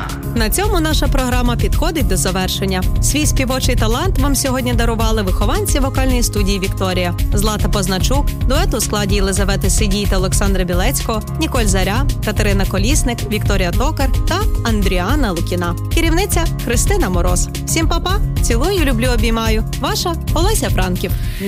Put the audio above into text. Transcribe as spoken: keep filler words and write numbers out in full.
На цьому наша програма підходить до завершення. Свій співочий талант вам сьогодні дарували вихованці вокальної студії «Вікторія». Злата Позначук, дует у складі Єлизавети Сидій та Олександра Білецького, Ніколь Заря, Катерина Колісник, Вікторія Токар та Андріана Лукіна. Керівниця Христина Мороз. Всім па-па, цілую, люблю, обіймаю. Ваша Олеся Франків.